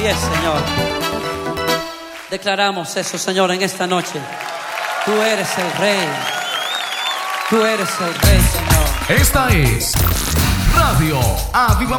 Así es, Señor. Declaramos eso, Señor, en esta noche. Tú eres el Rey. Tú eres el Rey, Señor. Esta es Radio Avivamiento.